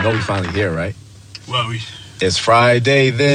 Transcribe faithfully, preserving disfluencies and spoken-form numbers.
know we finally here, right? Well, we... It's Friday then.